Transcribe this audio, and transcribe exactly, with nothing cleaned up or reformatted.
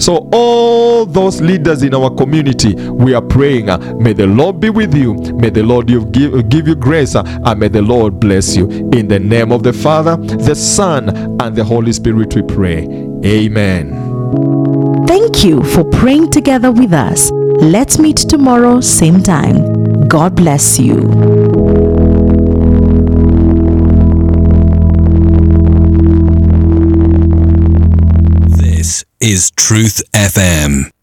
So all those leaders in our community, we are praying, uh, may the Lord be with you, may the Lord give, give you grace, uh, and may the Lord bless you. In the name of the Father, the Son, and the Holy Spirit we pray. Amen. Thank you for praying together with us. Let's meet tomorrow, same time. God bless you. This is Truth F M.